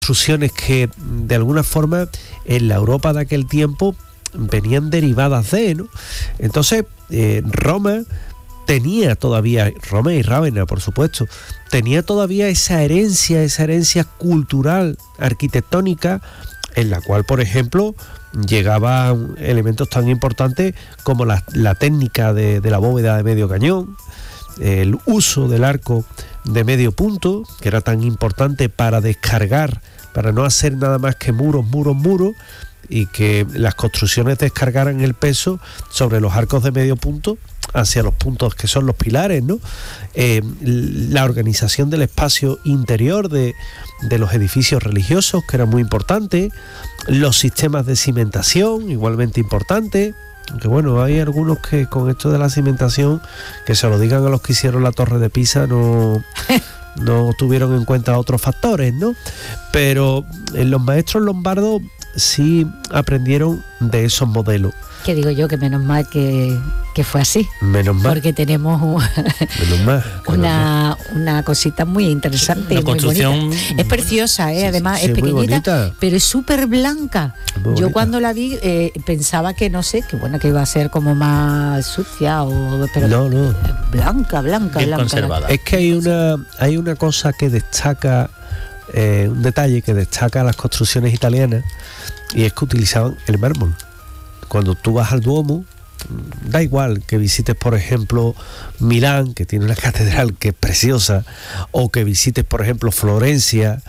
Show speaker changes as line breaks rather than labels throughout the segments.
construcciones que de alguna forma en la Europa de aquel tiempo venían derivadas de, ¿no? Entonces Roma tenía todavía, Roma y Rávena por supuesto, tenía todavía esa herencia cultural, arquitectónica, en la cual por ejemplo llegaban elementos tan importantes como la técnica de la bóveda de medio cañón, el uso del arco de medio punto, que era tan importante para descargar, para no hacer nada más que muros, y que las construcciones descargaran el peso sobre los arcos de medio punto hacia los puntos que son los pilares, ¿no? La organización del espacio interior de los edificios religiosos, que era muy importante, los sistemas de cimentación, igualmente importantes. Aunque bueno, hay algunos que con esto de la cimentación, que se lo digan a los que hicieron la Torre de Pisa, no tuvieron en cuenta otros factores, ¿no? Pero los maestros lombardos sí aprendieron de esos modelos.
Que digo yo que menos mal que fue así.
Menos mal.
Porque tenemos una cosita muy interesante,
una
muy
construcción
bonita. Es preciosa,
sí,
además
sí,
es pequeñita,
bonita,
pero es súper blanca. Yo cuando la vi pensaba que no sé, que bueno, que iba a ser como más sucia pero
no.
Blanca.
Bien conservada.
Es que hay una cosa que destaca, un detalle que destaca a las construcciones italianas, y es que utilizaban el mármol. Cuando tú vas al Duomo, da igual que visites, por ejemplo, Milán, que tiene una catedral que es preciosa, o que visites, por ejemplo, Florencia,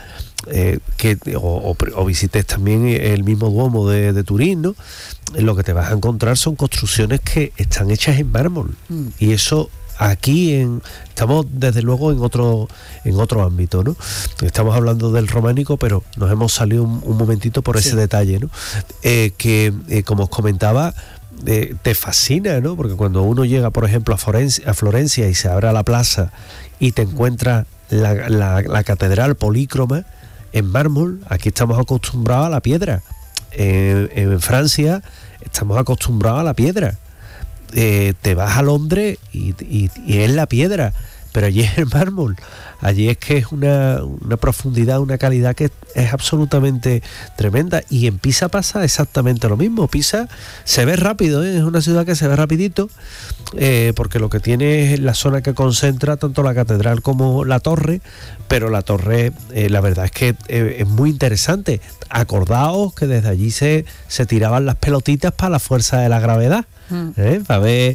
o visites también el mismo Duomo de Turín, ¿no? Lo que te vas a encontrar son construcciones que están hechas en mármol. Y eso aquí estamos desde luego en otro ámbito, ¿no? Estamos hablando del románico, pero nos hemos salido un momentito por ese detalle, ¿no? Que como os comentaba, te fascina, ¿no? Porque cuando uno llega, por ejemplo, a Florencia y se abre la plaza y te encuentras la catedral polícroma en mármol, aquí estamos acostumbrados a la piedra. En Francia estamos acostumbrados a la piedra. Te vas a Londres y es la piedra, pero allí es el mármol. Allí es que es una profundidad, una calidad que es absolutamente tremenda. Y en Pisa pasa exactamente lo mismo. Pisa se ve rápido, es una ciudad que se ve rapidito, porque lo que tiene es la zona que concentra tanto la catedral como la torre, pero la torre, la verdad es que es muy interesante. Acordaos que desde allí se tiraban las pelotitas para la fuerza de la gravedad. Para ver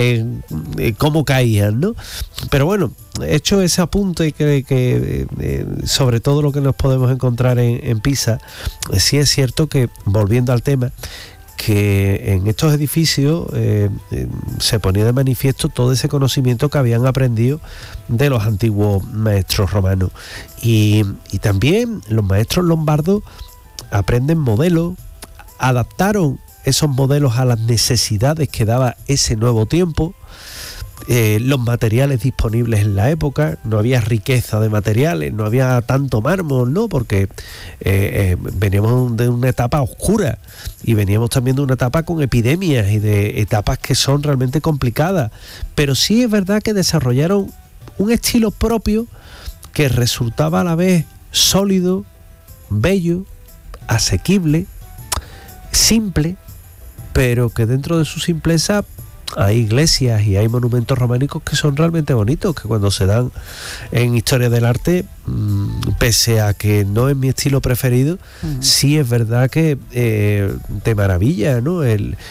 cómo caían, ¿no? Pero bueno, hecho ese apunte que sobre todo lo que nos podemos encontrar en Pisa, sí es cierto que, volviendo al tema, que en estos edificios se ponía de manifiesto todo ese conocimiento que habían aprendido de los antiguos maestros romanos. Y también los maestros lombardos aprenden modelos, adaptaron esos modelos a las necesidades que daba ese nuevo tiempo, los materiales disponibles en la época. No había riqueza de materiales, no había tanto mármol, ¿no? Porque veníamos de una etapa oscura y veníamos también de una etapa con epidemias y de etapas que son realmente complicadas, pero sí es verdad que desarrollaron un estilo propio que resultaba a la vez sólido, bello, asequible, simple, pero que dentro de su simpleza hay iglesias y hay monumentos románicos que son realmente bonitos, que cuando se dan en historia del arte, pese a que no es mi estilo preferido, sí es verdad que te maravilla, ¿no?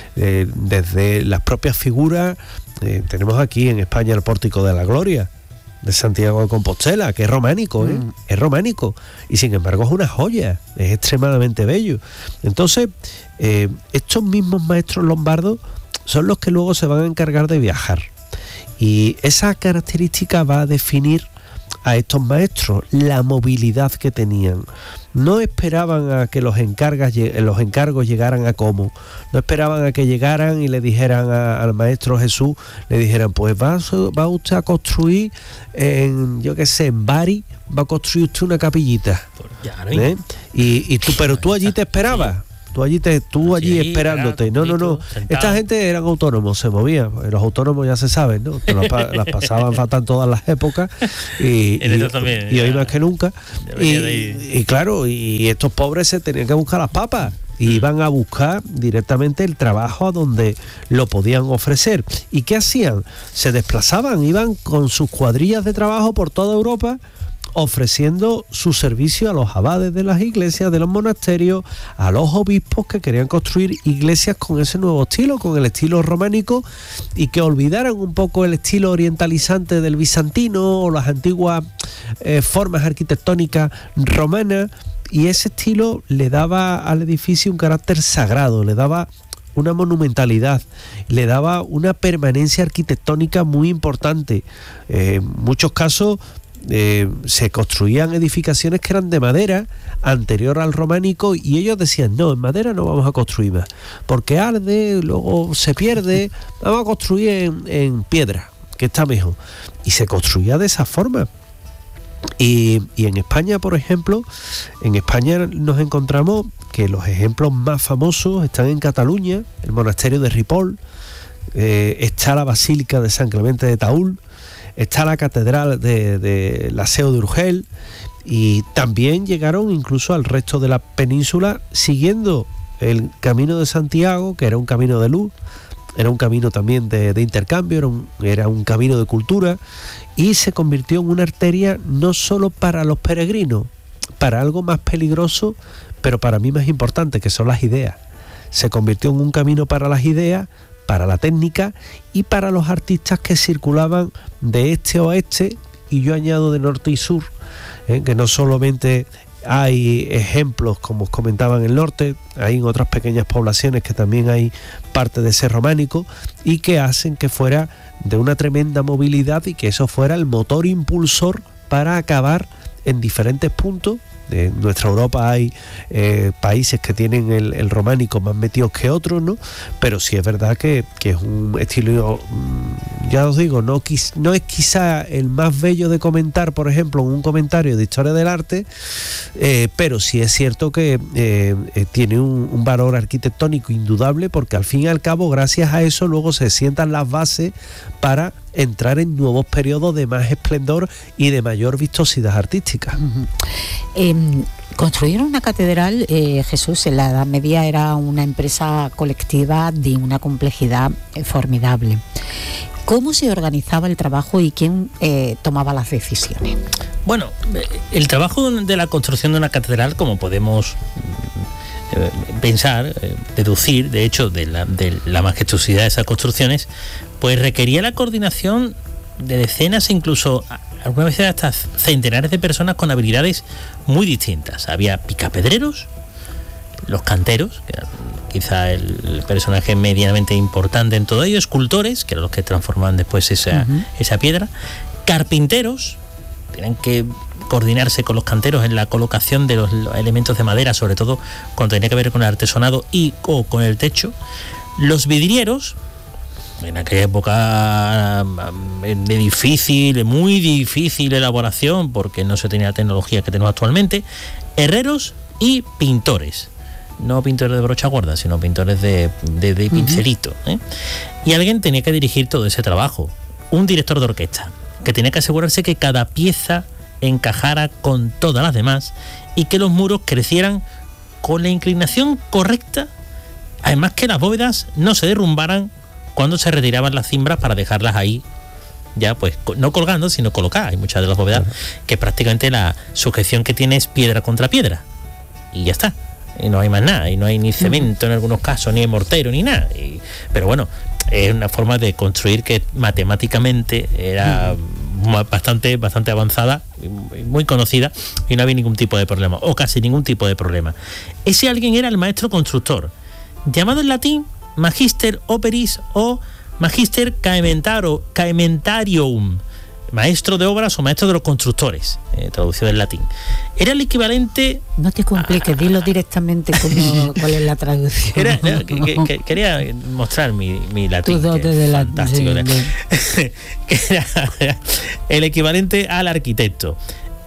Desde las propias figuras, tenemos aquí en España el Pórtico de la Gloria de Santiago de Compostela, que es románico, es románico, y sin embargo es una joya, es extremadamente bello. Entonces, estos mismos maestros lombardos son los que luego se van a encargar de viajar, y esa característica va a definir a estos maestros, la movilidad que tenían. No esperaban a que los encargos llegaran a Como, no esperaban a que llegaran y le dijeran al maestro Jesús, le dijeran, pues va usted a construir en Bari, va a construir usted una capillita, pero tú allí te esperabas. tú allí esperándote. No.
sentado.
Esta gente eran autónomos, se movían. Los autónomos ya se saben, ¿no? Las pasaban fatal todas las épocas y hoy más que nunca. Y claro, y estos pobres se tenían que buscar las papas. Y iban a buscar directamente el trabajo a donde lo podían ofrecer. ¿Y qué hacían? Se desplazaban, iban con sus cuadrillas de trabajo por toda Europa, ofreciendo su servicio a los abades de las iglesias, de los monasterios, a los obispos que querían construir iglesias con ese nuevo estilo, con el estilo románico, y que olvidaran un poco el estilo orientalizante del bizantino o las antiguas formas arquitectónicas romanas. Y ese estilo le daba al edificio un carácter sagrado, le daba una monumentalidad, le daba una permanencia arquitectónica muy importante. En muchos casos se construían edificaciones que eran de madera, anterior al románico, y ellos decían, no, en madera no vamos a construir más, porque arde, luego se pierde, vamos a construir en piedra, que está mejor. Y se construía de esa forma. Y en España, por ejemplo, nos encontramos que los ejemplos más famosos están en Cataluña, el monasterio de Ripoll, está la Basílica de San Clemente de Taúl, está la Catedral de la Seu de Urgell, y también llegaron incluso al resto de la península siguiendo el Camino de Santiago, que era un camino de luz, era un camino también de intercambio, era un camino de cultura, y se convirtió en una arteria no solo para los peregrinos, para algo más peligroso, pero para mí más importante, que son las ideas. Se convirtió en un camino para las ideas, para la técnica y para los artistas que circulaban de este a oeste, y yo añado de norte y sur, que no solamente hay ejemplos, como os comentaba, en el norte, hay en otras pequeñas poblaciones que también hay parte de ese románico, y que hacen que fuera de una tremenda movilidad y que eso fuera el motor impulsor para acabar en diferentes puntos. En nuestra Europa hay países que tienen el románico más metidos que otros, ¿no? Pero sí es verdad que es un estilo, ya os digo, no es quizá el más bello de comentar, por ejemplo, en un comentario de historia del arte, pero sí es cierto que tiene un valor arquitectónico indudable, porque al fin y al cabo, gracias a eso, luego se sientan las bases para entrar en nuevos periodos de más esplendor y de mayor vistosidad artística.
Construyeron una catedral, Jesús, en la Edad Media era una empresa colectiva de una complejidad formidable. ¿Cómo se organizaba el trabajo y quién tomaba las decisiones?
Bueno, el trabajo de la construcción de una catedral, como podemos pensar, deducir, de hecho, de la majestuosidad de esas construcciones, pues requería la coordinación de decenas, incluso algunas veces hasta centenares de personas con habilidades muy distintas. Había picapedreros, los canteros, que eran quizá el personaje medianamente importante en todo ello, escultores, que eran los que transformaban después esa piedra, carpinteros, tenían que coordinarse con los canteros en la colocación de los elementos de madera, sobre todo cuando tenía que ver con el artesonado o con el techo, los vidrieros, en aquella época de muy difícil elaboración, porque no se tenía la tecnología que tenemos actualmente, herreros y pintores. No pintores de brocha gorda, sino pintores de pincelito, ¿eh? Y alguien tenía que dirigir todo ese trabajo. Un director de orquesta, que tenía que asegurarse que cada pieza encajara con todas las demás y que los muros crecieran con la inclinación correcta, además que las bóvedas no se derrumbaran cuando se retiraban las cimbras para dejarlas ahí, ya pues no colgando, sino colocadas. Hay muchas de las bóvedas que prácticamente la sujeción que tiene es piedra contra piedra y ya está, y no hay más nada, y no hay ni cemento en algunos casos, ni mortero, ni nada, pero bueno, es una forma de construir que matemáticamente era bastante avanzada, muy conocida, y no había ningún tipo de problema, o casi ningún tipo de problema. Ese alguien era el maestro constructor, llamado en latín Magister Operis o Magister Caementarium, maestro de obras o maestro de los constructores, traducido del latín. Era el equivalente...
No te compliques, dilo directamente cuál es la traducción.
Quería mostrar mi latín.
Tus dotes de
fantástico. Que era el equivalente al arquitecto.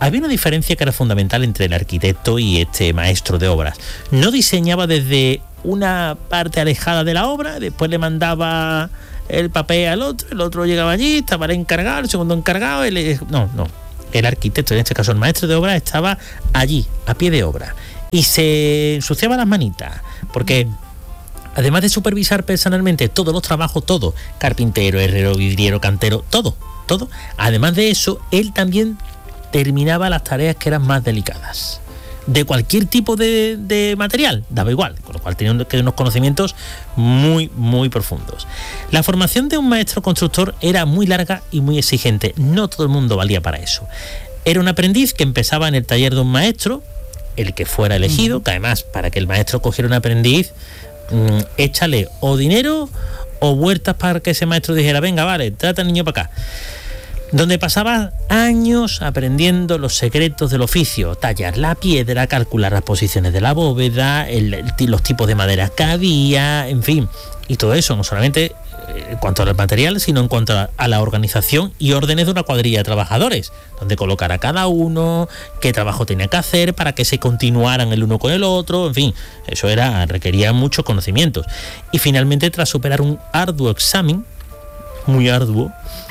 había una diferencia que era fundamental entre el arquitecto y este maestro de obras. No diseñaba desde una parte alejada de la obra, después le mandaba el papel al otro, el otro llegaba allí, estaba el encargado, el segundo encargado, no. El arquitecto, en este caso el maestro de obra, estaba allí, a pie de obra, y se ensuciaba las manitas, porque además de supervisar personalmente todos los trabajos, todo, carpintero, herrero, vidriero, cantero, todo, además de eso, él también terminaba las tareas que eran más delicadas. De cualquier tipo de material, daba igual, con lo cual tenía unos conocimientos muy, muy profundos. La formación de un maestro constructor era muy larga y muy exigente, no todo el mundo valía para eso. Era un aprendiz que empezaba en el taller de un maestro, el que fuera elegido, que además, para que el maestro cogiera un aprendiz, échale o dinero o vueltas para que ese maestro dijera, venga, vale, trata al niño para acá. Donde pasaba años aprendiendo los secretos del oficio, tallar la piedra, calcular las posiciones de la bóveda, los tipos de madera que había, en fin, y todo eso, no solamente en cuanto al material, sino en cuanto a la organización y órdenes de una cuadrilla de trabajadores, donde colocar a cada uno, qué trabajo tenía que hacer para que se continuaran el uno con el otro, en fin, eso requería muchos conocimientos. Y finalmente, tras superar un arduo examen, muy arduo,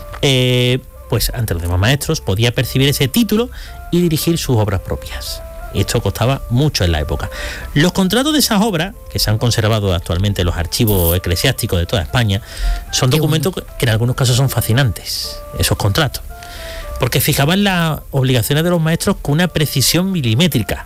pues ante los demás maestros podía percibir ese título y dirigir sus obras propias. Y esto costaba mucho en la época. Los contratos de esas obras, que se han conservado actualmente en los archivos eclesiásticos de toda España, son documentos que en algunos casos son fascinantes, esos contratos, porque fijaban las obligaciones de los maestros con una precisión milimétrica.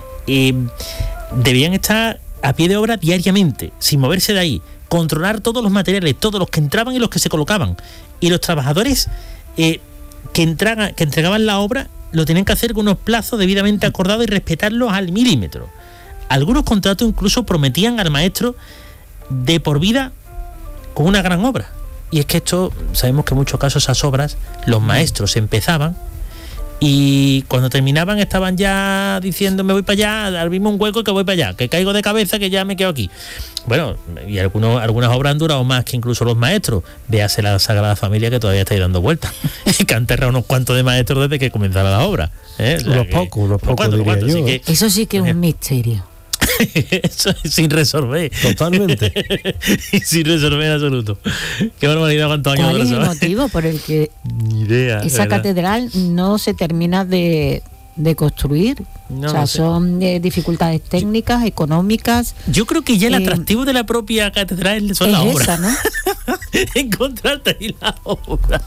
Debían estar a pie de obra diariamente, sin moverse de ahí, controlar todos los materiales, todos los que entraban y los que se colocaban. Y los trabajadores que entregaban la obra lo tenían que hacer con unos plazos debidamente acordados y respetarlos al milímetro. Algunos contratos incluso prometían al maestro de por vida con una gran obra. Y es que esto, sabemos que en muchos casos esas obras, los maestros empezaban y cuando terminaban estaban ya diciendo, me voy para allá, abrimos un hueco que voy para allá, que caigo de cabeza, que ya me quedo aquí. Bueno, y algunas obras han durado más que incluso los maestros. Véase la Sagrada Familia, que todavía está ahí dando vueltas, que han enterrado unos cuantos de maestros desde que comenzaba la obra.
Unos pocos, diría yo.
Sí que, eso sí que es un misterio.
Eso es sin resolver.
Totalmente.
Sin resolver en absoluto. Qué barbaridad, cuántos años.
¿Cuál es el motivo por el que esa catedral no se termina de construir?
No,
o sea, son dificultades técnicas, económicas.
Yo creo que ya el atractivo de la propia catedral son las obras.
Esa, ¿no?
Encontrarte ahí la obra.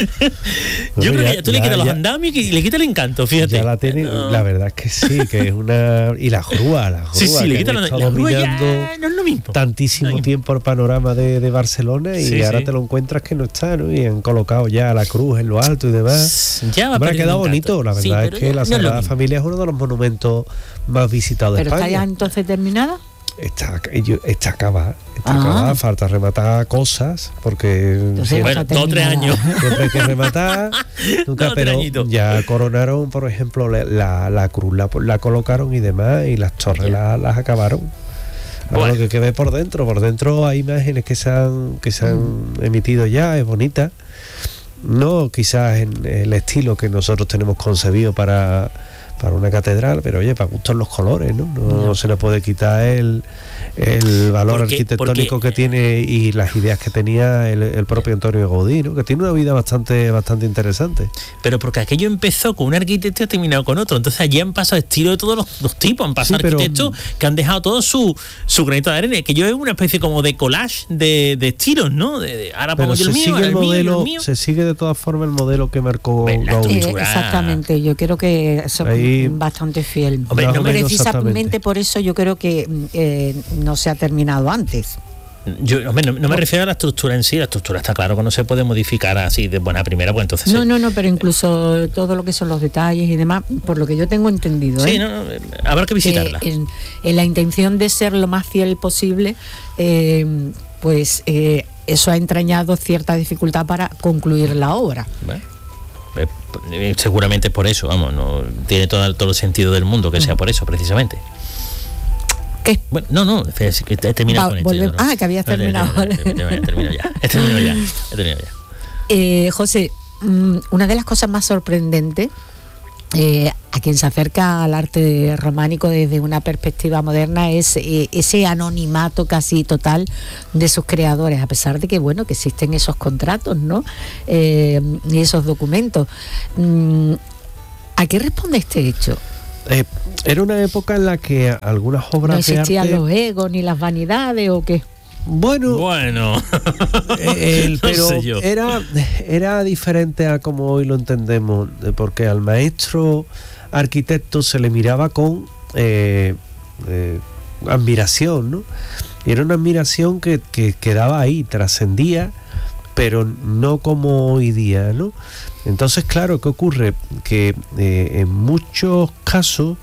Yo creo que tú le quitas los andamios y le quitas el encanto, fíjate.
Ya la tiene, la verdad es que sí, que es una... Y la grúa,
sí, le quitan la grúa, ya no es lo mismo.
Tantísimo tiempo el panorama de Barcelona y ahora te lo encuentras que no está, ¿no? Y han colocado ya la cruz en lo alto y demás.
Ya va.
Hombre, ha quedado bonito, la verdad es que la Sagrada Familia es uno de los monumentos más visitados de España.
¿Pero está ya entonces terminada?
Está acabada, falta rematar cosas, porque
bueno, 2 o 3 años
siempre hay que rematar, nunca, pero ya coronaron, por ejemplo, la cruz la colocaron y demás, y las torres las acabaron. Ahora lo que ve por dentro hay imágenes que se han emitido ya, es bonita, no quizás en el estilo que nosotros tenemos concebido para una catedral, pero oye, para gustos los colores, ¿no? No se le puede quitar el valor arquitectónico que tiene y las ideas que tenía el propio Antonio Gaudí, ¿no? Que tiene una vida bastante interesante.
Pero porque aquello empezó con un arquitecto y ha terminado con otro. Entonces allí han pasado estilos de todos los tipos, han pasado arquitectos que han dejado todo su granito de arena. Aquello es una especie como de collage de estilos, ¿no? Ahora pongo yo el mío.
Se sigue de todas formas el modelo que marcó Gaudí.
Exactamente, yo creo que eso bastante fiel.
Hombre,
precisamente por eso yo creo que no se ha terminado antes.
No me refiero a la estructura en sí. La estructura está claro que no se puede modificar así de buena primera, pues entonces
no, pero incluso todo lo que son los detalles y demás, por lo que yo tengo entendido,
habrá que visitarla.
En la intención de ser lo más fiel posible, pues eso ha entrañado cierta dificultad para concluir la obra.
Seguramente es por eso, vamos, no tiene todo el sentido del mundo que sea por eso, precisamente.
¿Qué?
Bueno, he terminado con esto.
Que habías terminado.
He terminado ya.
José, una de las cosas más sorprendentes a quien se acerca al arte románico desde una perspectiva moderna es ese anonimato casi total de sus creadores, a pesar de que, bueno, que existen esos contratos, ¿no? Y esos documentos. ¿A qué responde este hecho?
Era una época en la que algunas obras de arte...
¿No existían los egos ni las vanidades o qué?
Bueno, pero
sé yo.
era diferente a como hoy lo entendemos, porque al maestro arquitecto se le miraba con admiración, ¿no? Y era una admiración que quedaba ahí, trascendía, pero no como hoy día, ¿no? Entonces, claro, ¿qué ocurre? Que en muchos casos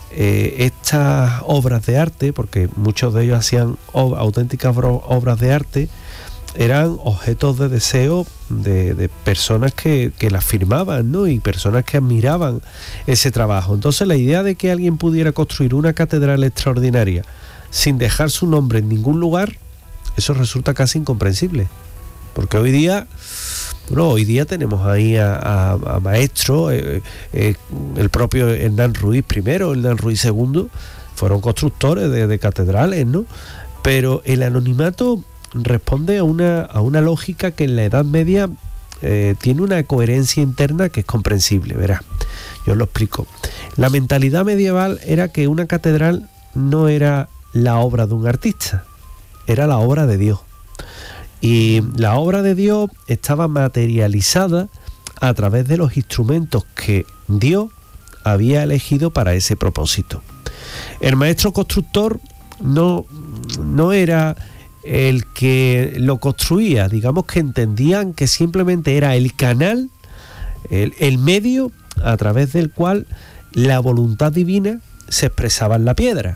estas obras de arte, porque muchos de ellos hacían auténticas obras de arte, eran objetos de deseo de personas que las firmaban, ¿no? Y personas que admiraban ese trabajo. Entonces, la idea de que alguien pudiera construir una catedral extraordinaria sin dejar su nombre en ningún lugar, eso resulta casi incomprensible, porque hoy día tenemos ahí a maestros, el propio Hernán Ruiz I, Hernán Ruiz II, fueron constructores de catedrales, ¿no? Pero el anonimato responde a una lógica que en la Edad Media tiene una coherencia interna que es comprensible, verás. Yo os lo explico. La mentalidad medieval era que una catedral no era la obra de un artista, era la obra de Dios. Y la obra de Dios estaba materializada a través de los instrumentos que Dios había elegido para ese propósito. El maestro constructor no era el que lo construía, digamos que entendían que simplemente era el canal, el medio a través del cual la voluntad divina se expresaba en la piedra.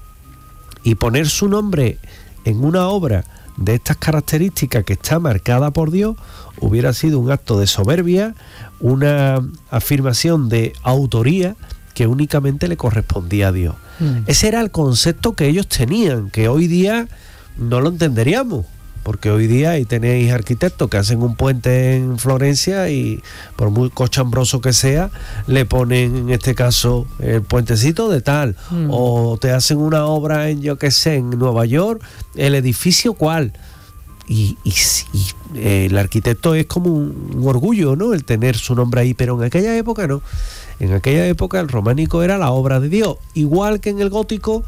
Y poner su nombre en una obra de estas características que está marcada por Dios hubiera sido un acto de soberbia, una afirmación de autoría que únicamente le correspondía a Dios. Ese era el concepto que ellos tenían, que hoy día no lo entenderíamos, porque hoy día ahí tenéis arquitectos que hacen un puente en Florencia y por muy cochambroso que sea, le ponen en este caso el puentecito de tal, o te hacen una obra en, yo qué sé, en Nueva York, el edificio cual. Y el arquitecto es como un orgullo, ¿no?, el tener su nombre ahí, pero en aquella época no. En aquella época el románico era la obra de Dios, igual que en el gótico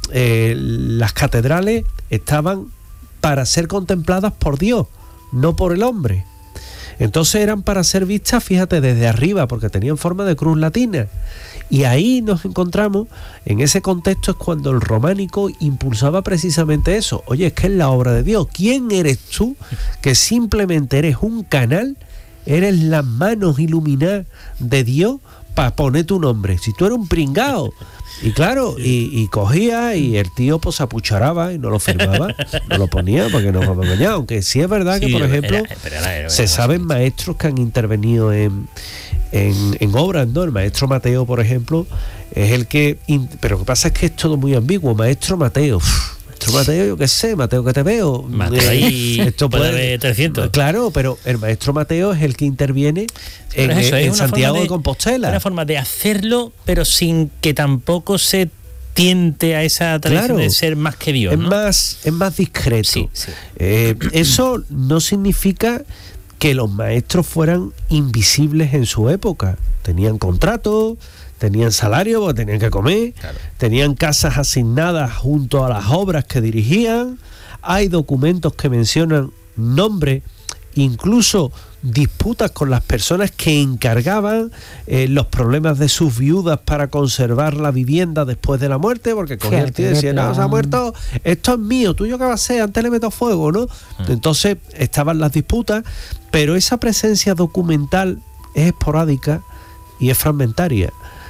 las catedrales estaban para ser contempladas por Dios, no por el hombre. Entonces eran para ser vistas, fíjate, desde arriba, porque tenían forma de cruz latina. Y ahí nos encontramos, en ese contexto es cuando el románico impulsaba precisamente eso. Oye, es que es la obra de Dios. ¿Quién eres tú que simplemente eres un canal? Eres las manos iluminadas de Dios para poner tu nombre. Si tú eres un pringao. Y claro, y cogía y el tío pues apucharaba y no lo firmaba, no lo ponía porque no me engañaba. Aunque sí es verdad que, por ejemplo, se saben maestros que han intervenido en obras, ¿no? El maestro Mateo, por ejemplo, es el que... Pero lo que pasa es que es todo muy ambiguo. Maestro Mateo... Mateo, yo qué sé, Mateo que te veo.
Mateo ahí
esto puede
haber 300.
Claro, pero el maestro Mateo es el que interviene en Santiago de Compostela.
Una forma de hacerlo, pero sin que tampoco se tiente a esa tradición de ser más que Dios, ¿no?
Es más discreto.
Sí, sí.
Eso no significa que los maestros fueran invisibles en su época. Tenían contratos, tenían salario porque tenían que comer, claro. Tenían casas asignadas junto a las obras que dirigían. Hay documentos que mencionan nombres, incluso disputas con las personas que encargaban los problemas de sus viudas para conservar la vivienda después de la muerte, porque cogía el tío y decía, no, se ha muerto, esto es mío, tuyo qué va a ser, antes le meto fuego, ¿no? Entonces estaban las disputas, pero esa presencia documental es esporádica y es fragmentaria.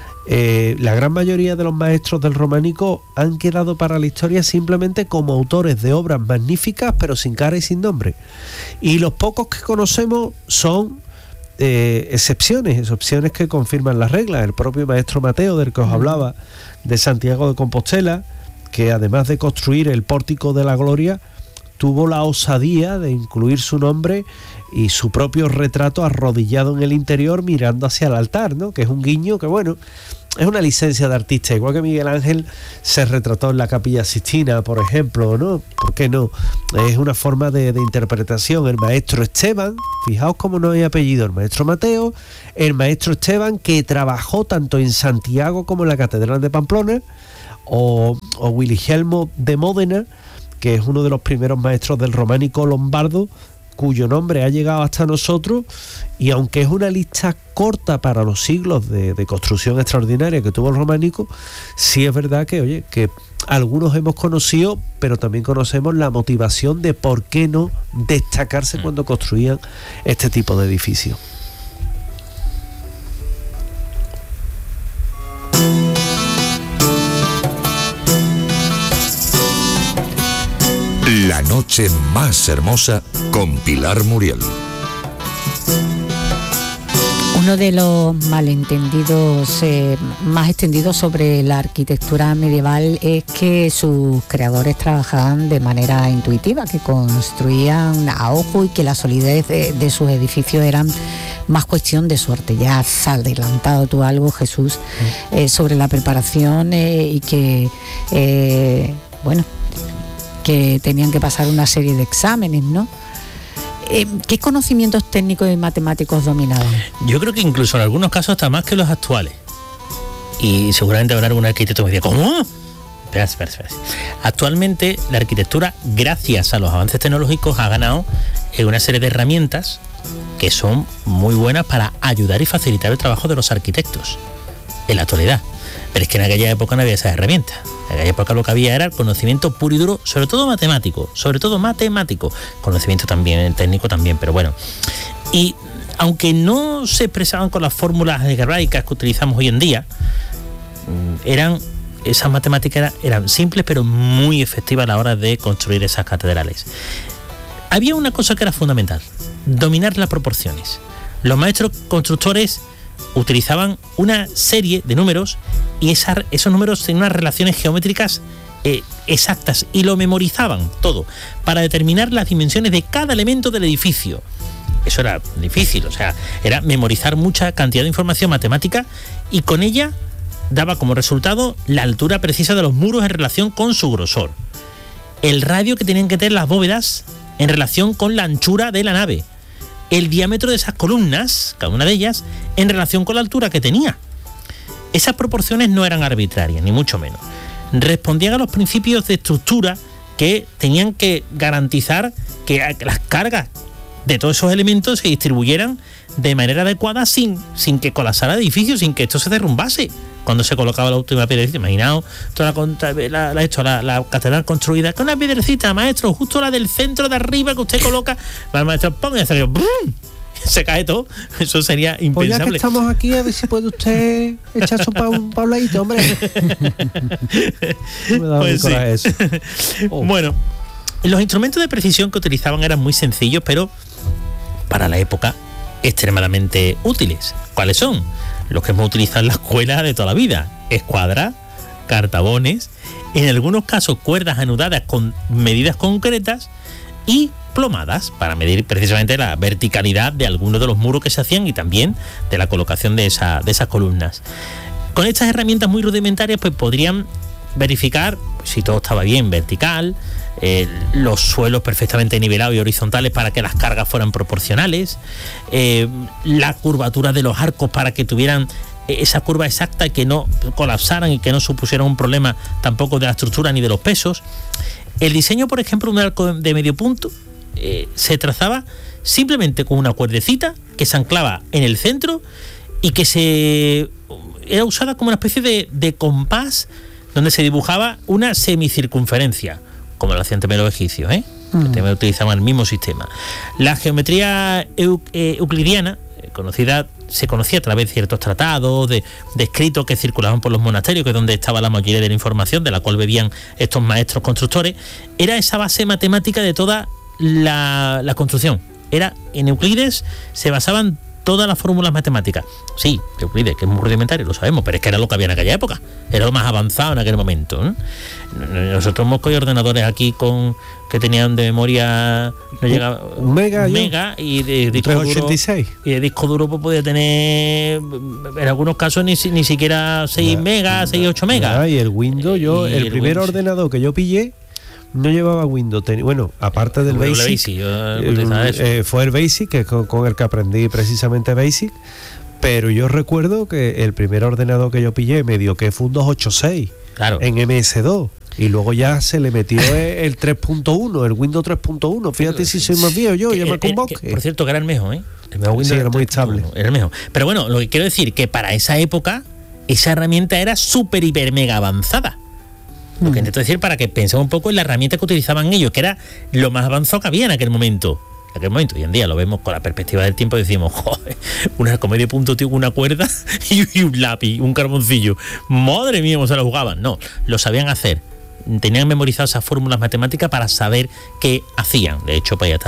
La gran mayoría de los maestros del románico han quedado para la historia simplemente como autores de obras magníficas, pero sin cara y sin nombre. Y los pocos que conocemos son excepciones que confirman las reglas. El propio maestro Mateo, del que os hablaba, de Santiago de Compostela, que además de construir el Pórtico de la Gloria, tuvo la osadía de incluir su nombre y su propio retrato arrodillado en el interior mirando hacia el altar, ¿no? Que es un guiño que, bueno, es una licencia de artista, igual que Miguel Ángel se retrató en la Capilla Sixtina, por ejemplo, ¿no? ¿Por qué no? Es una forma de interpretación. El maestro Esteban, fijaos cómo no hay apellido, el maestro Mateo, el maestro Esteban, que trabajó tanto en Santiago como en la Catedral de Pamplona, o Wiligelmo de Módena, que es uno de los primeros maestros del románico lombardo, cuyo nombre ha llegado hasta nosotros, y aunque es una lista corta para los siglos de construcción extraordinaria que tuvo el románico, sí es verdad que, oye, que algunos hemos conocido, pero también conocemos la motivación de por qué no destacarse cuando construían este tipo de edificios.
La noche más hermosa con Pilar Muriel.
Uno de los malentendidos más extendidos sobre la arquitectura medieval es que sus creadores trabajaban de manera intuitiva, que construían a ojo y que la solidez de sus edificios eran más cuestión de suerte. Ya has adelantado tú algo, Jesús, sobre la preparación y que, que tenían que pasar una serie de exámenes, ¿no? ¿Qué conocimientos técnicos y matemáticos dominaban?
Yo creo que incluso en algunos casos hasta más que los actuales. Y seguramente habrá algún arquitecto que me diga, ¿cómo? Espera. Actualmente la arquitectura, gracias a los avances tecnológicos, ha ganado una serie de herramientas que son muy buenas para ayudar y facilitar el trabajo de los arquitectos en la actualidad. Pero es que en aquella época no había esas herramientas. En aquella época lo que había era el conocimiento puro y duro, sobre todo matemático, conocimiento también técnico también, pero bueno. Y aunque no se expresaban con las fórmulas algebraicas que utilizamos hoy en día, esas matemáticas eran simples pero muy efectivas a la hora de construir esas catedrales. Había una cosa que era fundamental: dominar las proporciones. Los maestros constructores utilizaban una serie de números y esos números tenían unas relaciones geométricas exactas y lo memorizaban todo para determinar las dimensiones de cada elemento del edificio. Eso era difícil, o sea, era memorizar mucha cantidad de información matemática y con ella daba como resultado la altura precisa de los muros en relación con su grosor, el radio que tenían que tener las bóvedas en relación con la anchura de la nave, el diámetro de esas columnas, cada una de ellas, en relación con la altura que tenía. Esas proporciones no eran arbitrarias, ni mucho menos. Respondían a los principios de estructura que tenían que garantizar que las cargas de todos esos elementos se distribuyeran de manera adecuada sin que colapsara el edificio, sin que esto se derrumbase cuando se colocaba la última piedrecita. Imaginaos toda la catedral construida con una piedrecita, maestro, justo la del centro de arriba que usted coloca, el maestro ponga y hace ¡brum! Se cae todo. Eso sería impensable.
Pues ya que estamos aquí, a ver si puede usted echar su pabladito, hombre. No me da pues coraje eso.
Bueno, los instrumentos de precisión que utilizaban eran muy sencillos, pero para la época extremadamente útiles. ¿Cuáles son? Los que hemos utilizado en la escuela de toda la vida: escuadra, cartabones, en algunos casos cuerdas anudadas con medidas concretas y plomadas para medir precisamente la verticalidad de algunos de los muros que se hacían y también de la colocación de esas columnas. Con estas herramientas muy rudimentarias pues podrían verificar si todo estaba bien vertical, los suelos perfectamente nivelados y horizontales para que las cargas fueran proporcionales, la curvatura de los arcos para que tuvieran esa curva exacta y que no colapsaran y que no supusieran un problema tampoco de la estructura ni de los pesos. El diseño, por ejemplo, de un arco de medio punto se trazaba simplemente con una cuerdecita que se anclaba en el centro y que era usada como una especie de compás donde se dibujaba una semicircunferencia, como lo hacían también los egipcios, también utilizaban el mismo sistema. La geometría euclidiana, se conocía a través de ciertos tratados, de escritos que circulaban por los monasterios, que es donde estaba la mayoría de la información de la cual bebían estos maestros constructores. Era esa base matemática de toda la construcción. En Euclides se basaban todas las fórmulas matemáticas. Sí, Euclides, que es muy rudimentario, lo sabemos, pero es que era lo que había en aquella época, era lo más avanzado en aquel momento, ¿no? Nosotros hemos cogido ordenadores aquí que tenían de memoria no llegaba
un mega
y de disco
386
duro, y de disco duro pues podía tener en algunos casos ni siquiera 6 megas, 8 megas.
Y el Windows, el primer ordenador que yo pillé no llevaba Windows, bueno, aparte del Basic, fue el Basic, que es con el que aprendí precisamente Basic, pero yo recuerdo que el primer ordenador que yo pillé medio que fue un 286,
claro,
en MS2, y luego ya se le metió el 3.1, el Windows 3.1, fíjate si soy más viejo yo, ya me convoque.
Por cierto, que era el mejor, el mejor Windows,
sí, era muy estable.
Era el mejor. Pero bueno, lo que quiero decir que para esa época, esa herramienta era súper, hiper, mega avanzada. Lo que intento decir para que pensemos un poco en la herramienta que utilizaban ellos, que era lo más avanzado que había en aquel momento. Hoy en día lo vemos con la perspectiva del tiempo y decimos, joder, una comedia punto tío, una cuerda y un lápiz, un carboncillo. Madre mía, cómo se lo jugaban. No, lo sabían hacer. Tenían memorizadas esas fórmulas matemáticas para saber qué hacían. De hecho, pues ya está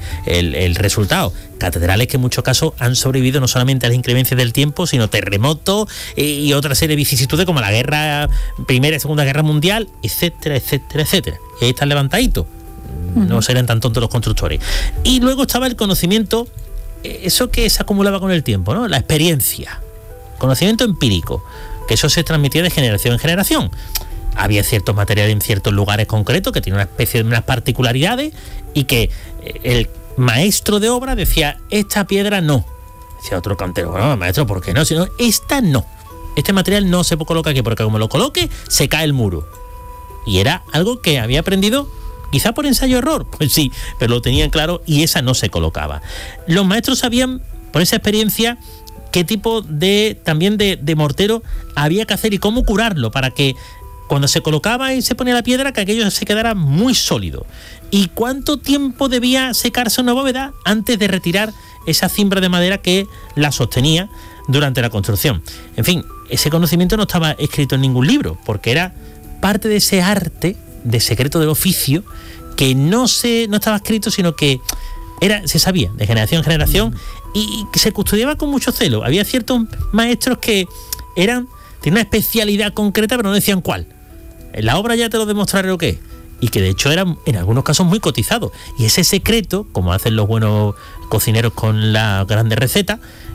el resultado. Catedrales que en muchos casos han sobrevivido no solamente a las inclemencias del tiempo, sino terremotos y otra serie de vicisitudes como la Primera y Segunda Guerra Mundial, etcétera, etcétera, etcétera. Y ahí están levantaditos. No serían tan tontos los constructores. Y luego estaba el conocimiento, eso que se acumulaba con el tiempo, ¿no? La experiencia, conocimiento empírico, que eso se transmitía de generación en generación. Había ciertos materiales en ciertos lugares concretos que tenían una especie de unas particularidades y que el maestro de obra decía, esta piedra no. Decía otro cantero, bueno, maestro, ¿por qué no? Si no, esta no. Este material no se coloca aquí porque como lo coloque, se cae el muro. Y era algo que había aprendido quizá por ensayo-error, pues sí, pero lo tenían claro y esa no se colocaba. Los maestros sabían, por esa experiencia, qué tipo también de mortero había que hacer y cómo curarlo para que cuando se colocaba y se ponía la piedra, que aquello se quedara muy sólido. ¿Y cuánto tiempo debía secarse una bóveda antes de retirar esa cimbra de madera que la sostenía durante la construcción? En fin, ese conocimiento no estaba escrito en ningún libro, porque era parte de ese arte, de secreto del oficio, que no estaba escrito, sino que se sabía de generación en generación y se custodiaba con mucho celo. Había ciertos maestros que tenían una especialidad concreta, pero no decían cuál. En la obra ya te lo demostraré lo que es. Y que de hecho eran en algunos casos muy cotizados. Y ese secreto, como hacen los buenos cocineros con las grandes recetas,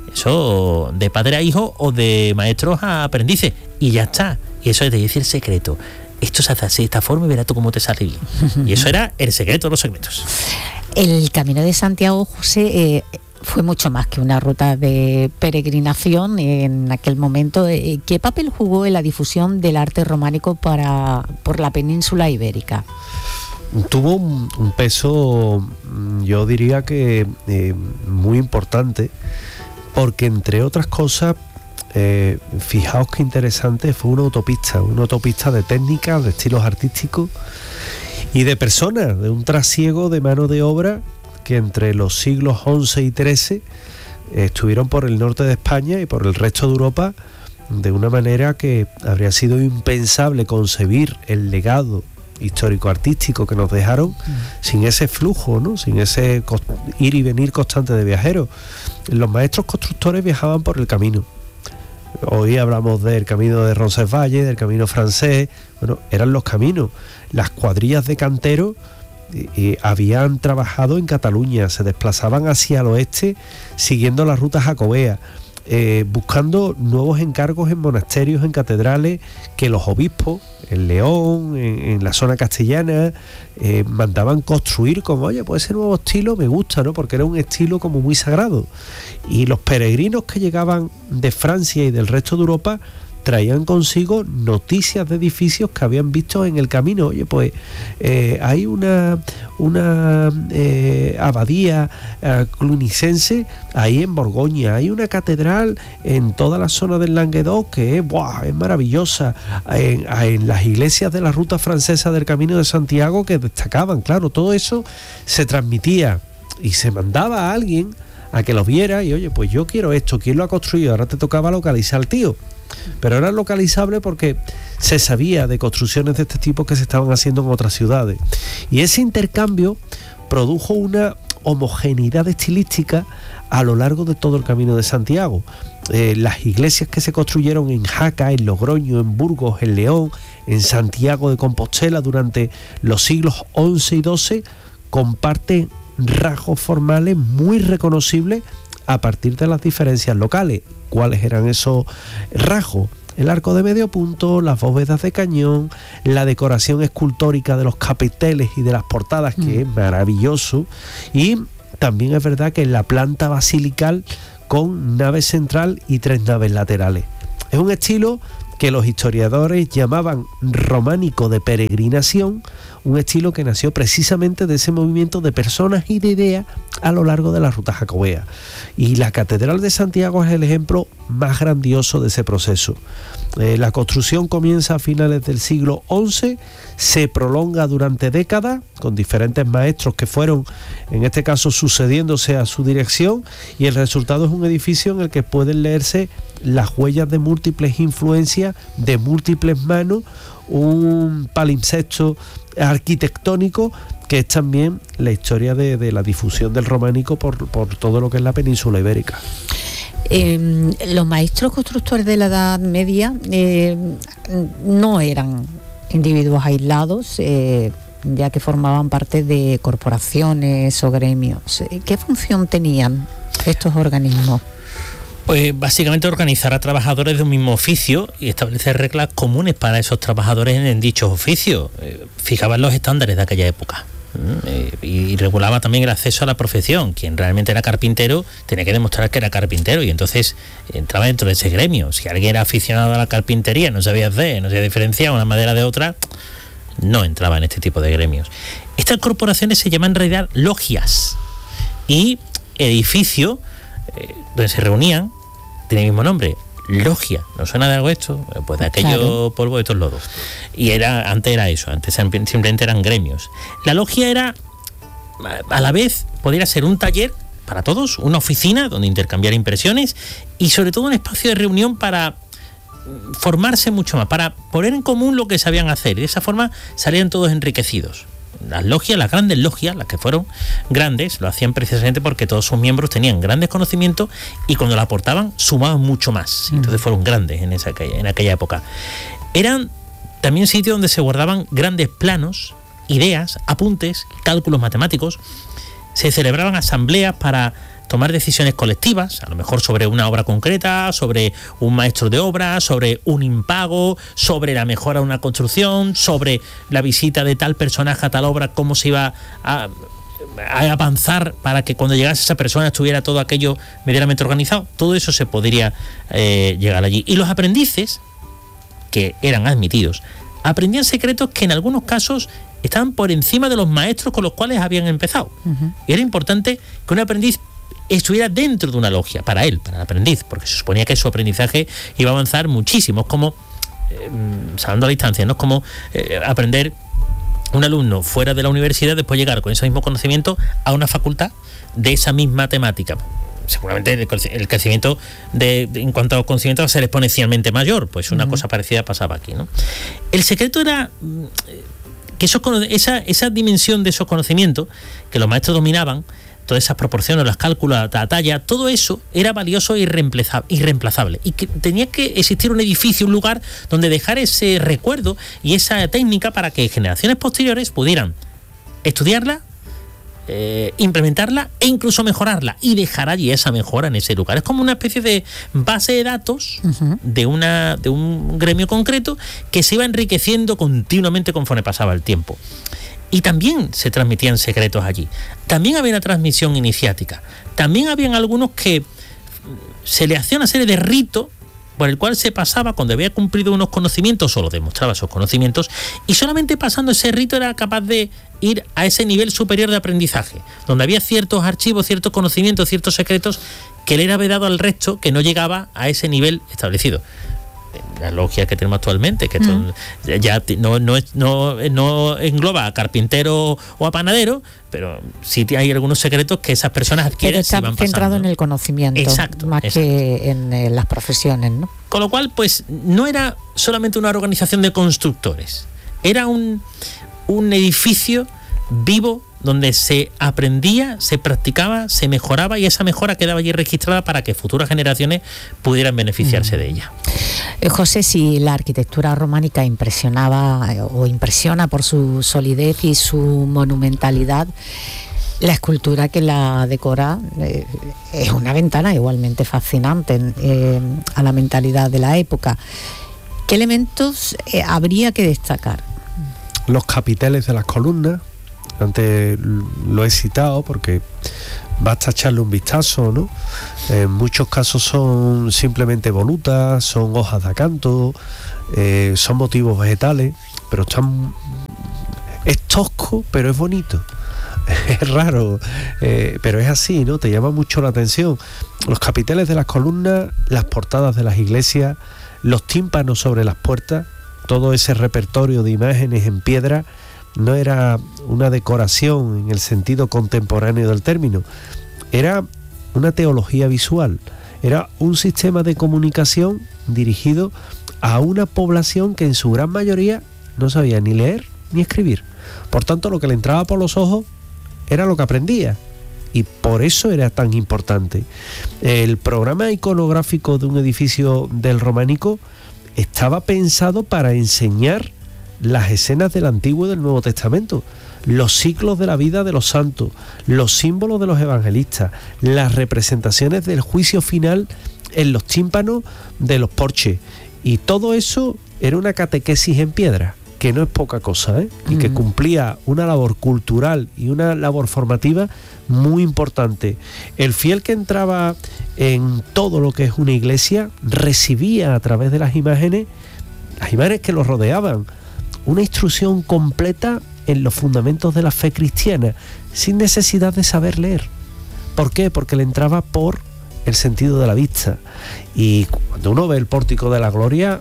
eso de padre a hijo o de maestros a aprendices. Y ya está. Y eso es de decir secreto. Esto se hace así, de esta forma, y verás tú cómo te sale bien. Y eso era el secreto de los secretos.
El Camino de Santiago, José, fue mucho más que una ruta de peregrinación en aquel momento. ¿Qué papel jugó en la difusión del arte románico por la península ibérica?
Tuvo un peso, yo diría que muy importante, porque entre otras cosas, fijaos qué interesante, fue una autopista de técnicas, de estilos artísticos y de personas, de un trasiego de mano de obra que entre los siglos XI y XIII estuvieron por el norte de España y por el resto de Europa de una manera que habría sido impensable concebir el legado histórico-artístico que nos dejaron sin ese flujo, ¿no? Sin ese ir y venir constante de viajeros. Los maestros constructores viajaban por el camino. Hoy hablamos del camino de Roncesvalles, del camino francés. Bueno, eran los caminos. Las cuadrillas de canteros habían trabajado en Cataluña, se desplazaban hacia el oeste siguiendo la ruta jacobea, buscando nuevos encargos en monasterios, en catedrales, que los obispos en León, en la zona castellana, mandaban construir como, oye, pues ese nuevo estilo me gusta, ¿no? Porque era un estilo como muy sagrado. Y los peregrinos que llegaban de Francia y del resto de Europa traían consigo noticias de edificios que habían visto en el camino. Oye, pues hay una abadía clunicense ahí en Borgoña, hay una catedral en toda la zona del Languedoc que es maravillosa, en las iglesias de la ruta francesa del Camino de Santiago que destacaban. Claro, todo eso se transmitía y se mandaba a alguien a que lo viera y, oye, pues yo quiero esto, ¿quién lo ha construido? Ahora te tocaba localizar al tío. Pero era localizable porque se sabía de construcciones de este tipo que se estaban haciendo en otras ciudades. Y ese intercambio produjo homogeneidad estilística a lo largo de todo el Camino de Santiago. Las iglesias que se construyeron en Jaca, en Logroño, en Burgos, en León, en Santiago de Compostela durante los siglos XI y XII comparten rasgos formales muy reconocibles a partir de las diferencias locales. ¿Cuáles eran esos rasgos? El arco de medio punto, las bóvedas de cañón, la decoración escultórica de los capiteles y de las portadas, que es maravilloso, y también es verdad que en la planta basilical con nave central y 3 naves laterales. Es un estilo que los historiadores llamaban románico de peregrinación, un estilo que nació precisamente de ese movimiento de personas y de ideas a lo largo de la ruta jacobea. Y la Catedral de Santiago es el ejemplo más grandioso de ese proceso. La construcción comienza a finales del siglo XI, se prolonga durante décadas con diferentes maestros que fueron, en este caso, sucediéndose a su dirección, y el resultado es un edificio en el que pueden leerse las huellas de múltiples influencias, de múltiples manos, un palimpsesto arquitectónico que es también la historia de la difusión del románico por todo lo que es la península ibérica.
Los maestros constructores de la Edad Media no eran individuos aislados, ya que formaban parte de corporaciones o gremios. ¿Qué función tenían estos organismos?
Pues básicamente organizar a trabajadores de un mismo oficio y establecer reglas comunes para esos trabajadores en dichos oficios. Fijaban los estándares de aquella época. Y regulaba también el acceso a la profesión. Quien realmente era carpintero tenía que demostrar que era carpintero, y entonces entraba dentro de ese gremio. Si alguien era aficionado a la carpintería, no sabía hacer, no sabía diferenciar una madera de otra, no entraba en este tipo de gremios. Estas corporaciones se llaman en realidad logias, y edificio donde se reunían tiene el mismo nombre, logia. ¿No suena de algo esto? Pues de aquello, claro, polvo de estos lodos. Y antes era eso, antes simplemente eran gremios. La logia era, a la vez, podría ser un taller para todos, una oficina donde intercambiar impresiones, y sobre todo un espacio de reunión para formarse mucho más, para poner en común lo que sabían hacer, y de esa forma salían todos enriquecidos. Las logias, las grandes logias, las que fueron grandes, lo hacían precisamente porque todos sus miembros tenían grandes conocimientos, y cuando la aportaban sumaban mucho más. Entonces fueron grandes en aquella época. Eran también sitios donde se guardaban grandes planos, ideas, apuntes, cálculos matemáticos. Se celebraban asambleas para tomar decisiones colectivas, a lo mejor sobre una obra concreta, sobre un maestro de obra, sobre un impago, sobre la mejora de una construcción, sobre la visita de tal personaje a tal obra, cómo se iba a avanzar para que cuando llegase esa persona estuviera todo aquello medianamente organizado. Todo eso se podría llegar allí. Y los aprendices, que eran admitidos, aprendían secretos que en algunos casos estaban por encima de los maestros con los cuales habían empezado. Y era importante que un aprendiz estuviera dentro de una logia, para el aprendiz, porque se suponía que su aprendizaje iba a avanzar muchísimo. Es como, salvando la distancia, no es como aprender un alumno fuera de la universidad, después llegar con ese mismo conocimiento a una facultad de esa misma temática. Seguramente el crecimiento en cuanto a conocimiento va a ser exponencialmente mayor. Pues una cosa parecida pasaba aquí, ¿no? El secreto era que esa dimensión de esos conocimientos que los maestros dominaban, todas esas proporciones, los cálculos, la talla, todo eso era valioso e irreemplazable. Y que tenía que existir un edificio, un lugar donde dejar ese recuerdo y esa técnica para que generaciones posteriores pudieran estudiarla, implementarla e incluso mejorarla, y dejar allí esa mejora en ese lugar. Es como una especie de base de datos de un gremio concreto que se iba enriqueciendo continuamente conforme pasaba el tiempo. Y también se transmitían secretos allí. También había una transmisión iniciática. También habían algunos que se le hacía una serie de ritos por el cual se pasaba cuando había cumplido unos conocimientos, o lo demostraba esos conocimientos, y solamente pasando ese rito era capaz de ir a ese nivel superior de aprendizaje, donde había ciertos archivos, ciertos conocimientos, ciertos secretos que le era vedado al resto que no llegaba a ese nivel establecido. La logia que tenemos actualmente, que ya no engloba a carpintero o a panadero, pero sí hay algunos secretos que esas personas adquieren.
Pero está centrado en el conocimiento.
Exacto,
más que en las profesiones, ¿no?
Con lo cual, pues no era solamente una organización de constructores, era un edificio vivo donde se aprendía, se practicaba, se mejoraba y esa mejora quedaba allí registrada para que futuras generaciones pudieran beneficiarse de ella.
José, si la arquitectura románica impresionaba o impresiona por su solidez y su monumentalidad, la escultura que la decora es una ventana igualmente fascinante a la mentalidad de la época. ¿Qué elementos habría que destacar?
Los capiteles de las columnas, antes lo he citado porque basta echarle un vistazo, ¿no? En muchos casos son simplemente volutas, son hojas de acanto, son motivos vegetales, pero es tosco, pero es bonito. Es raro, pero es así, ¿no? Te llama mucho la atención. Los capiteles de las columnas, las portadas de las iglesias, los tímpanos sobre las puertas, todo ese repertorio de imágenes en piedra no era una decoración en el sentido contemporáneo del término, era una teología visual, era un sistema de comunicación dirigido a una población que en su gran mayoría no sabía ni leer ni escribir. Por tanto, lo que le entraba por los ojos era lo que aprendía, y por eso era tan importante. El programa iconográfico de un edificio del románico estaba pensado para enseñar las escenas del Antiguo y del Nuevo Testamento, los ciclos de la vida de los santos, los símbolos de los evangelistas, las representaciones del juicio final en los tímpanos de los porches, y todo eso era una catequesis en piedra, que no es poca cosa, y que cumplía una labor cultural y una labor formativa muy importante. El fiel que entraba en todo lo que es una iglesia recibía a través de las imágenes que lo rodeaban, una instrucción completa en los fundamentos de la fe cristiana, sin necesidad de saber leer. ¿Por qué? Porque le entraba por el sentido de la vista. Y cuando uno ve el pórtico de la gloria,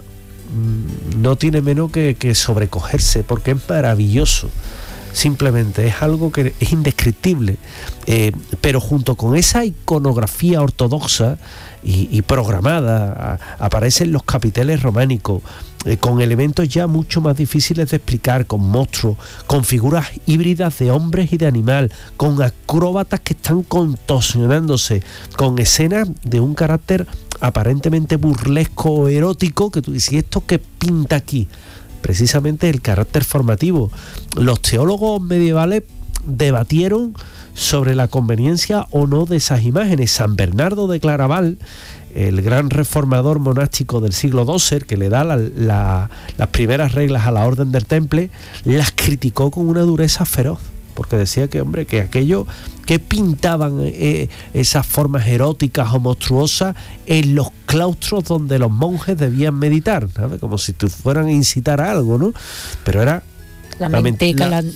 no tiene menos que sobrecogerse, porque es maravilloso. Simplemente es algo que es indescriptible, pero junto con esa iconografía ortodoxa y programada aparecen los capiteles románicos, con elementos ya mucho más difíciles de explicar, con monstruos, con figuras híbridas de hombres y de animal, con acróbatas que están contorsionándose, con escenas de un carácter aparentemente burlesco o erótico, que tú dices, ¿y esto qué pinta aquí? Precisamente el carácter formativo. Los teólogos medievales debatieron sobre la conveniencia o no de esas imágenes. San Bernardo de Claraval, el gran reformador monástico del siglo XII, que le da las primeras reglas a la Orden del Temple, las criticó con una dureza feroz, porque decía que, hombre, que aquello que pintaban esas formas eróticas o monstruosas en los claustros donde los monjes debían meditar, ¿sabes? Como si fueran a incitar a algo, ¿no? Pero era la mente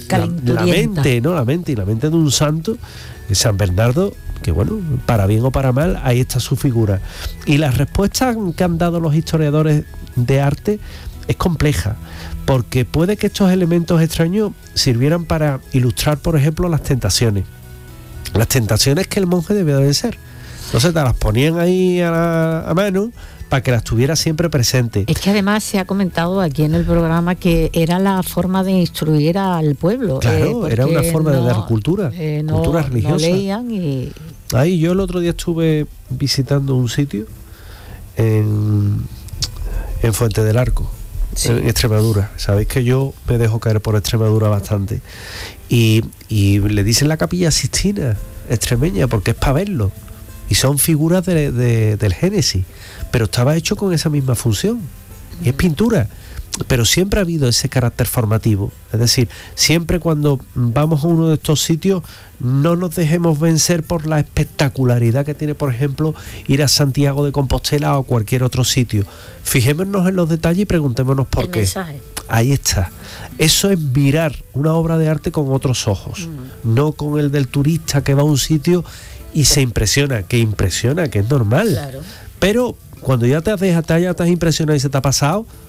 de un santo, San Bernardo, que bueno, para bien o para mal, ahí está su figura. Y la respuesta que han dado los historiadores de arte es compleja, porque puede que estos elementos extraños sirvieran para ilustrar, por ejemplo, las tentaciones que el monje debía de ser. Entonces te las ponían ahí a mano para que las tuviera siempre presentes.
Es que además se ha comentado aquí en el programa que era la forma de instruir al pueblo.
Claro, era una forma de dar cultura religiosa.
No leían y...
Ahí yo el otro día estuve visitando un sitio en Fuente del Arco, sí, en Extremadura. Sabéis que yo me dejo caer por Extremadura bastante. Y le dicen la Capilla Sixtina extremeña porque es para verlo. Y son figuras del Génesis, pero estaba hecho con esa misma función. Y es pintura, pero siempre ha habido ese carácter formativo. Es decir, siempre cuando vamos a uno de estos sitios, no nos dejemos vencer por la espectacularidad que tiene, por ejemplo, ir a Santiago de Compostela o cualquier otro sitio. Fijémonos en los detalles y preguntémonos por qué.
Mensaje.
Ahí está. Eso es mirar una obra de arte con otros ojos, no con el del turista que va a un sitio y se impresiona, que es normal.
Claro.
Pero cuando ya te has impresionado y se te ha pasado,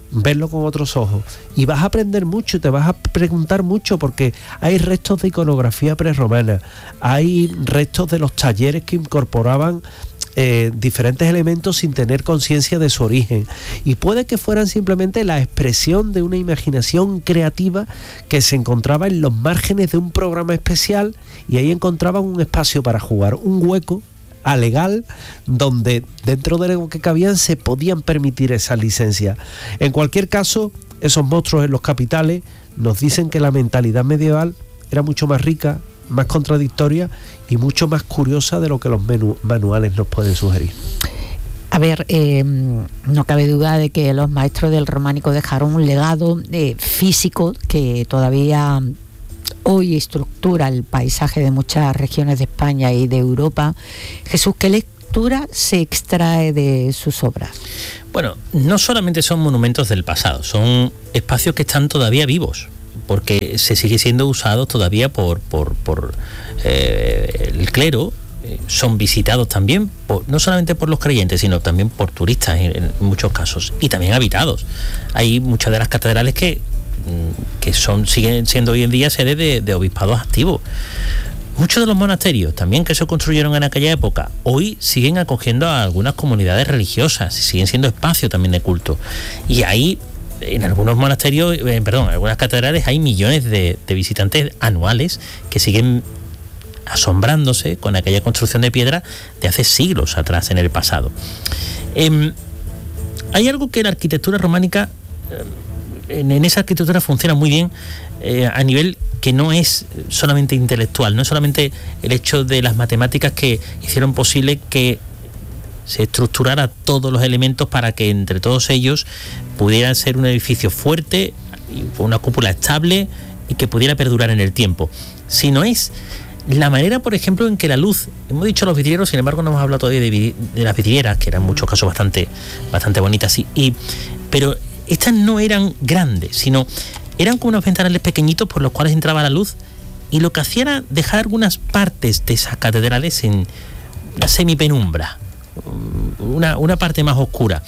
verlo con otros ojos, y vas a aprender mucho y te vas a preguntar mucho, porque hay restos de iconografía prerromana, hay restos de los talleres que incorporaban diferentes elementos sin tener conciencia de su origen, y puede que fueran simplemente la expresión de una imaginación creativa que se encontraba en los márgenes de un programa especial, y ahí encontraban un espacio para jugar, un hueco legal donde dentro de lo que cabían se podían permitir esas licencias. En cualquier caso, esos monstruos en los capiteles nos dicen que la mentalidad medieval era mucho más rica, más contradictoria y mucho más curiosa de lo que los manuales nos pueden sugerir.
A ver, no cabe duda de que los maestros del románico dejaron un legado físico que todavía hoy estructura el paisaje de muchas regiones de España y de Europa. Jesús, ¿qué lectura se extrae de sus obras?
Bueno, no solamente son monumentos del pasado, son espacios que están todavía vivos, porque se sigue siendo usado todavía por el clero. Son visitados también no solamente por los creyentes, sino también por turistas en muchos casos, y también habitados. Hay muchas de las catedrales que siguen siendo hoy en día sede de obispados activos. Muchos de los monasterios también que se construyeron en aquella época hoy siguen acogiendo a algunas comunidades religiosas, siguen siendo espacios también de culto, y ahí en algunos monasterios, en algunas catedrales hay millones de visitantes anuales que siguen asombrándose con aquella construcción de piedra de hace siglos atrás en el pasado. Hay algo que la arquitectura románica, en esa arquitectura funciona muy bien a nivel que no es solamente intelectual, no es solamente el hecho de las matemáticas que hicieron posible que se estructurara todos los elementos para que entre todos ellos pudieran ser un edificio fuerte, una cúpula estable y que pudiera perdurar en el tiempo, sino es la manera, por ejemplo, en que la luz, hemos dicho los vidrieros, sin embargo no hemos hablado todavía de las vidrieras, que eran en muchos casos bastante bonitas, pero estas no eran grandes, sino eran como unos ventanales pequeñitos por los cuales entraba la luz, y lo que hacía era dejar algunas partes de esas catedrales en una semipenumbra, una parte más oscura,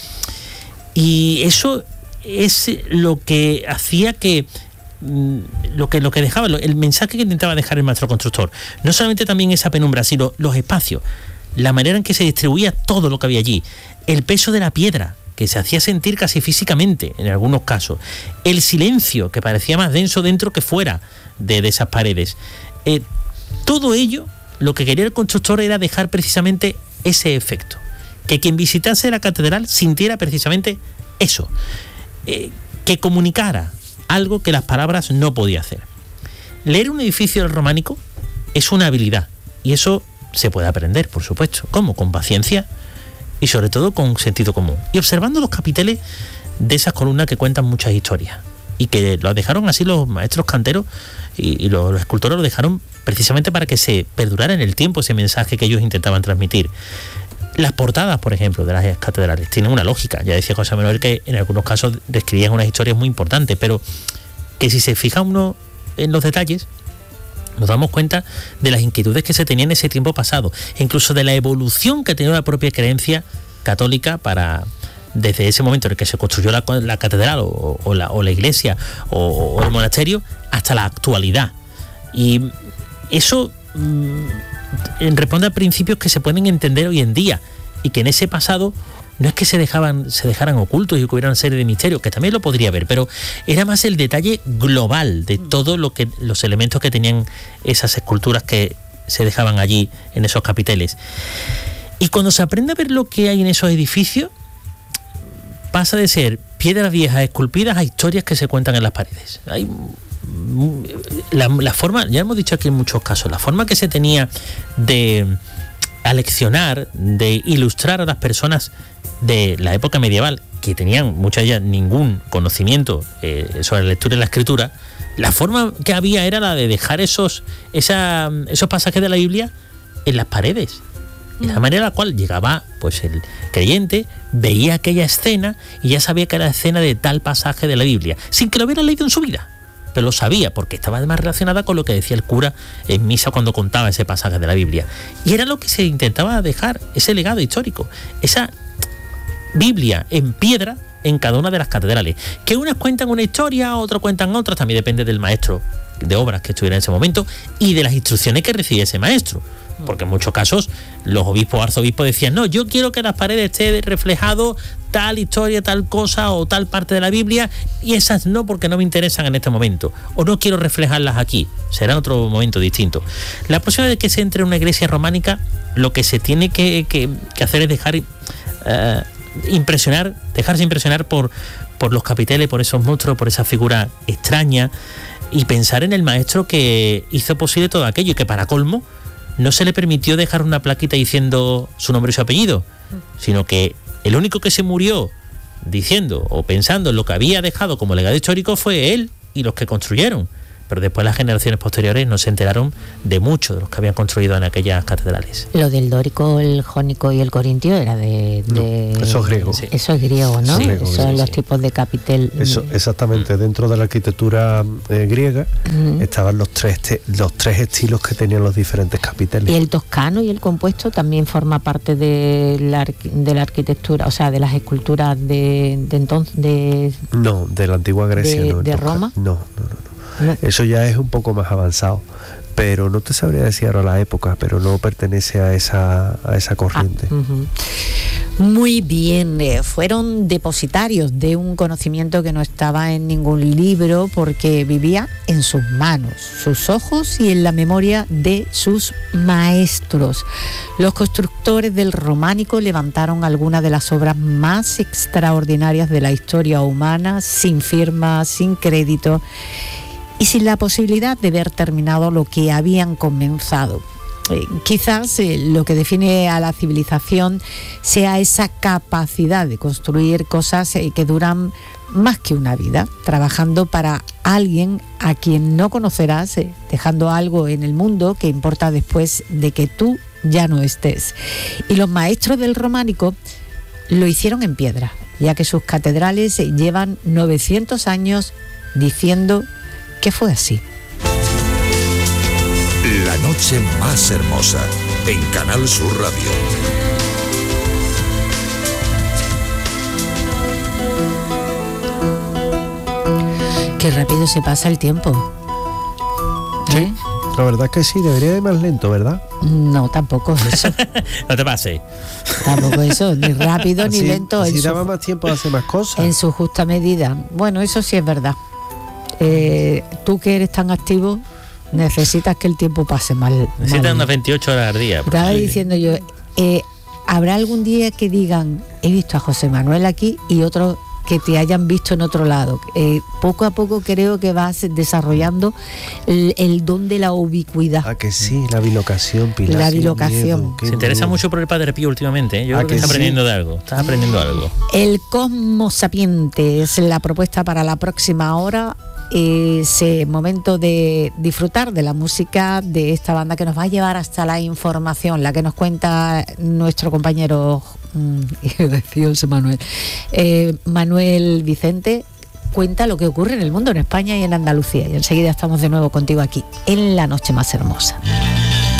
y eso es lo que hacía que lo que dejaba, el mensaje que intentaba dejar el maestro constructor, no solamente también esa penumbra, sino los espacios, la manera en que se distribuía todo lo que había allí, el peso de la piedra que se hacía sentir casi físicamente en algunos casos, el silencio que parecía más denso dentro que fuera de esas paredes, todo ello, lo que quería el constructor era dejar precisamente ese efecto, que quien visitase la catedral sintiera precisamente eso, que comunicara algo que las palabras no podía hacer. Leer un edificio románico es una habilidad, y eso se puede aprender, por supuesto. ¿Cómo? Con paciencia y sobre todo con sentido común. Y observando los capiteles de esas columnas que cuentan muchas historias, y que lo dejaron así los maestros canteros y los escultores lo dejaron precisamente para que se perdurara en el tiempo ese mensaje que ellos intentaban transmitir. Las portadas, por ejemplo, de las catedrales tienen una lógica. Ya decía José Manuel que en algunos casos describían unas historias muy importantes, pero que si se fija uno en los detalles, nos damos cuenta de las inquietudes que se tenían en ese tiempo pasado, e incluso de la evolución que ha tenido la propia creencia católica desde ese momento en el que se construyó la catedral o la iglesia o el monasterio hasta la actualidad. Y eso responde a principios que se pueden entender hoy en día, y que en ese pasado no es que se dejaran ocultos y que hubiera una serie de misterios, que también lo podría haber, pero era más el detalle global de todo los elementos que tenían esas esculturas que se dejaban allí en esos capiteles. Y cuando se aprende a ver lo que hay en esos edificios, pasa de ser piedras viejas esculpidas a historias que se cuentan en las paredes. Hay la forma, ya hemos dicho aquí en muchos casos, la forma que se tenía de aleccionar, de ilustrar a las personas de la época medieval, que tenían muchas de ellas ningún conocimiento sobre la lectura y la escritura, la forma que había era la de dejar esos pasajes de la Biblia en las paredes. De la manera en la cual llegaba pues el creyente, veía aquella escena y ya sabía que era la escena de tal pasaje de la Biblia, sin que lo hubiera leído en su vida, pero lo sabía porque estaba además relacionada con lo que decía el cura en misa cuando contaba ese pasaje de la Biblia. Y era lo que se intentaba dejar, ese legado histórico, esa Biblia en piedra en cada una de las catedrales. Que unas cuentan una historia, otras cuentan otras, también depende del maestro de obras que estuviera en ese momento y de las instrucciones que recibe ese maestro. Porque en muchos casos los obispos o arzobispos decían, no, yo quiero que en las paredes esté reflejado tal historia, tal cosa o tal parte de la Biblia, y esas no, porque no me interesan en este momento, o no quiero reflejarlas aquí, será en otro momento distinto. La próxima vez que se entre en una iglesia románica, lo que se tiene que hacer es dejarse impresionar por los capiteles, por esos monstruos, por esa figura extraña, y pensar en el maestro que hizo posible todo aquello, y que para colmo no se le permitió dejar una plaquita diciendo su nombre y su apellido, sino que el único que se murió diciendo o pensando en lo que había dejado como legado histórico fue él y los que construyeron. Pero después las generaciones posteriores no se enteraron de muchos de los que habían construido en aquellas catedrales.
Lo del dórico, el jónico y el corintio era de
eso es griego.
Sí. Eso es griego, ¿no?
Sí,
son los tipos de capitel.
Eso, exactamente. Dentro de la arquitectura griega estaban los tres estilos que tenían los diferentes capiteles.
Y el toscano y el compuesto también forma parte de la arquitectura, o sea, de las esculturas de entonces.
No, de la antigua Grecia.
¿De Roma?
No. Eso ya es un poco más avanzado, pero no te sabría decir ahora la época, pero no pertenece a esa corriente.
Muy bien, fueron depositarios de un conocimiento que no estaba en ningún libro, porque vivía en sus manos, sus ojos y en la memoria de sus maestros. Los constructores del románico levantaron algunas de las obras más extraordinarias de la historia humana, sin firma, sin crédito y sin la posibilidad de ver terminado lo que habían comenzado. Quizás lo que define a la civilización sea esa capacidad de construir cosas que duran más que una vida, trabajando para alguien a quien no conocerás, dejando algo en el mundo que importa después de que tú ya no estés. Y los maestros del románico lo hicieron en piedra, ya que sus catedrales llevan 900 años diciendo que fue así.
La noche más hermosa en Canal Sur Radio.
Qué rápido se pasa el tiempo.
Sí, la verdad es que sí, debería ir más lento, ¿verdad?
No, tampoco eso.
No te pases.
Tampoco eso, ni rápido ni lento.
Si daba más tiempo a hacer más cosas.
En su justa medida. Bueno, eso sí es verdad. Tú que eres tan activo, necesitas que el tiempo pase mal.
Necesitas unas 28 horas al día.
Estaba diciendo yo, ¿habrá algún día que digan, he visto a José Manuel aquí, y otros que te hayan visto en otro lado? Poco a poco creo que vas desarrollando el don de la ubicuidad.
Ah, que sí, la bilocación, Pilar.
La bilocación.
Se interesa mucho por el Padre Pío últimamente, ¿eh? Yo creo que está aprendiendo de algo. Estás aprendiendo algo.
El Cosmos Sapiente es la propuesta para la próxima hora. Ese momento de disfrutar de la música de esta banda que nos va a llevar hasta la información, la que nos cuenta nuestro compañero Manuel Vicente. Cuenta lo que ocurre en el mundo, en España y en Andalucía, y enseguida estamos de nuevo contigo aquí en La Noche Más Hermosa.